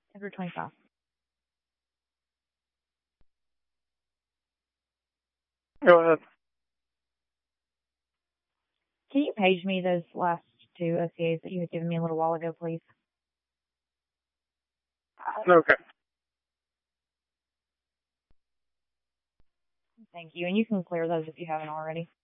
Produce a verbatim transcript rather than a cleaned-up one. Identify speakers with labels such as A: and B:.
A: February twenty-fifth.
B: Go ahead.
A: Can you page me those last two O C As that you had given me a little while ago, please?
B: Okay.
A: Thank you. And you can clear those if you haven't already.